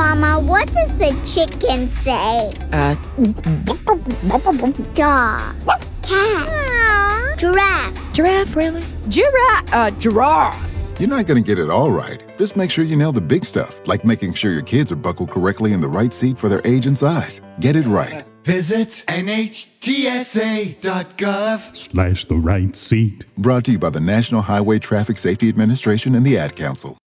Mama, what does the chicken say? Dog. Cat. Giraffe. Giraffe, really? Giraffe. You're not going to get it all right. Just make sure you nail the big stuff, like making sure your kids are buckled correctly in the right seat for their age and size. Get it right. Visit NHTSA.gov/ the right seat. Brought to you by the National Highway Traffic Safety Administration and the Ad Council.